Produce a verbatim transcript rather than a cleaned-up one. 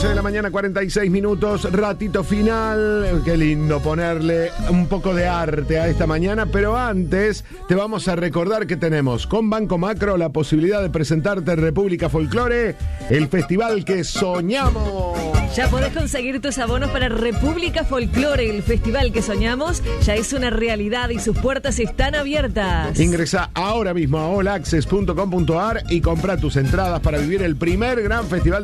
once de la mañana, cuarenta y seis minutos, ratito final. Qué lindo ponerle un poco de arte a esta mañana, pero antes te vamos a recordar que tenemos con Banco Macro la posibilidad de presentarte en República Folklore, el festival que soñamos. Ya podés conseguir tus abonos para República Folklore, el festival que soñamos ya es una realidad y sus puertas están abiertas. Ingresa ahora mismo a all access punto com punto a r y compra tus entradas para vivir el primer gran festival